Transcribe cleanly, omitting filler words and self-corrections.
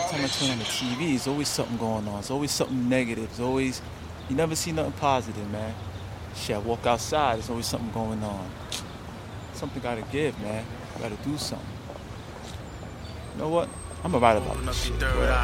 time I turn on the TV, there's always something going on. There's always something negative. There's always, you never see nothing positive, man. Shit, I walk outside, there's always something going on. Something gotta give, man. Gotta do something. You know what? I'm gonna write about this shit.